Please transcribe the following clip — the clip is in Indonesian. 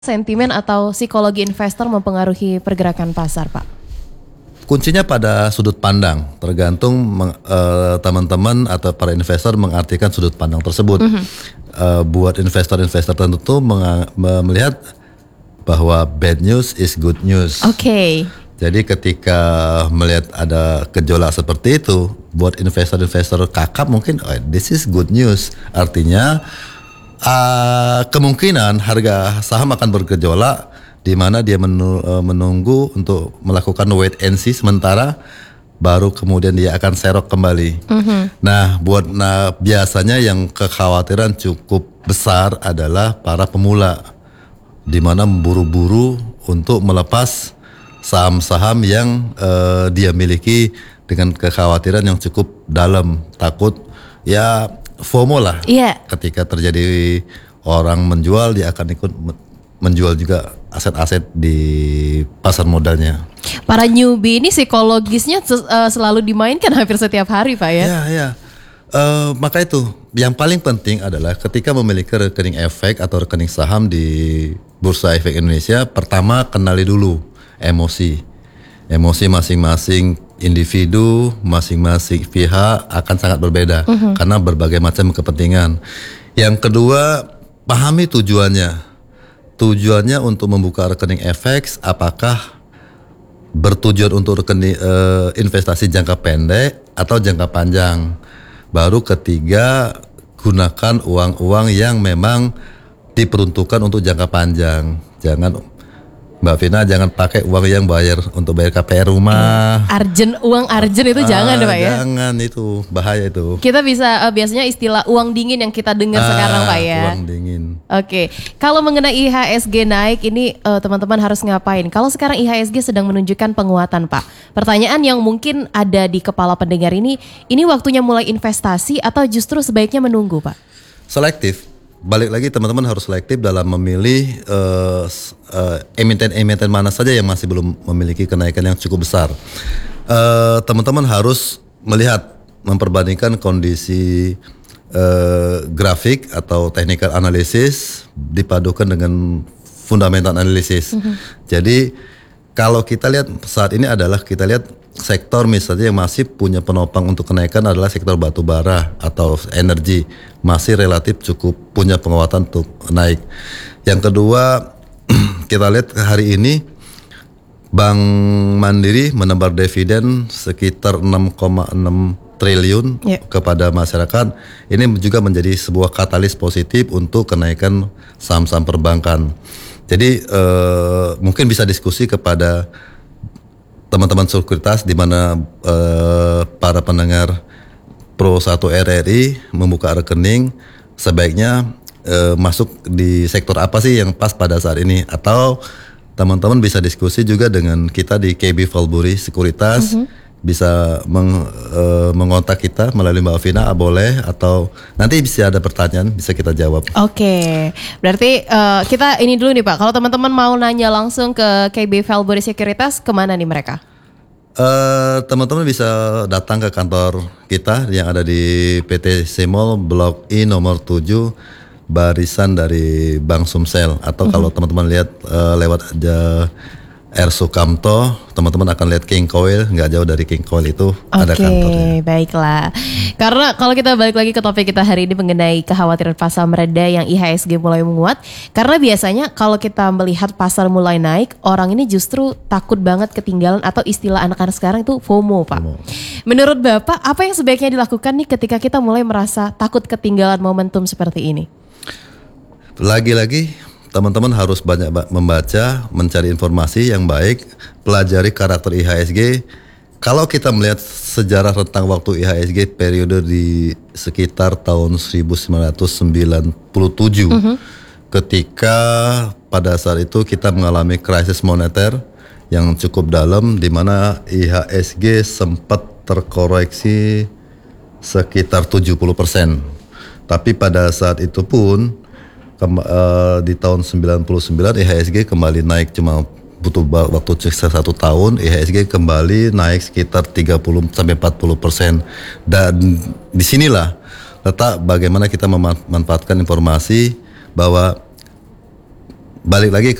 Sentimen atau psikologi investor mempengaruhi pergerakan pasar, Pak? Kuncinya pada sudut pandang, tergantung teman-teman atau para investor mengartikan sudut pandang tersebut. Buat investor-investor tertentu melihat bahwa bad news is good news. Oke. Jadi ketika melihat ada gejolak seperti itu, buat investor-investor kakap mungkin this is good news. Artinya kemungkinan harga saham akan bergejolak, di mana dia menunggu untuk melakukan wait and see sementara, baru kemudian dia akan serok kembali. Nah, biasanya yang kekhawatiran cukup besar adalah para pemula, di mana buru-buru untuk melepas saham-saham yang dia miliki dengan kekhawatiran yang cukup dalam, takut ya FOMO lah. Ketika terjadi orang menjual, dia akan ikut menjual juga aset-aset di pasar modalnya. Para newbie ini psikologisnya selalu dimainkan hampir setiap hari, Pak ya? Ya. Maka itu yang paling penting adalah ketika memiliki rekening efek atau rekening saham di Bursa Efek Indonesia, pertama kenali dulu emosi masing-masing individu, masing-masing pihak akan sangat berbeda karena berbagai macam kepentingan. Yang kedua, pahami tujuannya. Tujuannya untuk membuka rekening efek, apakah bertujuan untuk rekening investasi jangka pendek atau jangka panjang. Baru ketiga, gunakan uang-uang yang memang diperuntukkan untuk jangka panjang. Mbak Vina, jangan pakai uang yang untuk bayar KPR rumah. Uang arjen itu jangan Pak ya? Jangan, itu bahaya itu. Kita bisa biasanya istilah uang dingin yang kita dengar sekarang Pak ya. Uang dingin. Oke, kalau mengenai IHSG naik ini teman-teman harus ngapain? Kalau sekarang IHSG sedang menunjukkan penguatan Pak. Pertanyaan yang mungkin ada di kepala pendengar ini waktunya mulai investasi atau justru sebaiknya menunggu Pak? Selektif. Balik lagi, teman-teman harus selektif dalam memilih emiten-emiten mana saja yang masih belum memiliki kenaikan yang cukup besar. Teman-teman harus memperbandingkan kondisi grafik atau technical analysis dipadukan dengan fundamental analysis. Jadi kalau kita lihat saat ini kita lihat sektor misalnya yang masih punya penopang untuk kenaikan adalah sektor batu bara atau energi, masih relatif cukup punya penguatan untuk naik. Yang kedua, kita lihat hari ini Bank Mandiri menebar dividen sekitar 6,6 triliun kepada masyarakat. Ini juga menjadi sebuah katalis positif untuk kenaikan saham-saham perbankan. Jadi mungkin bisa diskusi kepada teman-teman sekuritas di mana para pendengar Pro 1 RRI membuka rekening, sebaiknya masuk di sektor apa sih yang pas pada saat ini, atau teman-teman bisa diskusi juga dengan kita di KB Valbury Sekuritas. Bisa mengontak kita melalui Mbak Vina, boleh, atau nanti bisa ada pertanyaan bisa kita jawab. Oke, berarti kita ini dulu nih Pak, kalau teman-teman mau nanya langsung ke KB Valbury Sekuritas, kemana nih mereka? Teman-teman bisa datang ke kantor kita yang ada di PT Semol Blok I nomor 7, barisan dari Bank Sumsel, atau kalau teman-teman lihat lewat aja R. Sukamto, teman-teman akan lihat King Coil, nggak jauh dari King Coil itu ada kantornya. Oke, baiklah. Karena kalau kita balik lagi ke topik kita hari ini mengenai kekhawatiran pasar mereda yang IHSG mulai menguat, karena biasanya kalau kita melihat pasar mulai naik, orang ini justru takut banget ketinggalan, atau istilah anak-anak sekarang itu FOMO Pak. Menurut Bapak, apa yang sebaiknya dilakukan nih ketika kita mulai merasa takut ketinggalan momentum seperti ini? Lagi-lagi teman-teman harus banyak membaca, mencari informasi yang baik, pelajari karakter IHSG. Kalau kita melihat sejarah rentang waktu IHSG periode di sekitar tahun 1997, ketika pada saat itu kita mengalami krisis moneter yang cukup dalam, di mana IHSG sempat terkoreksi sekitar 70%. Tapi pada saat itu pun di tahun 99 IHSG kembali naik, cuma butuh waktu 1 tahun, IHSG kembali naik sekitar 30-40%. Dan disinilah letak bagaimana kita memanfaatkan informasi bahwa balik lagi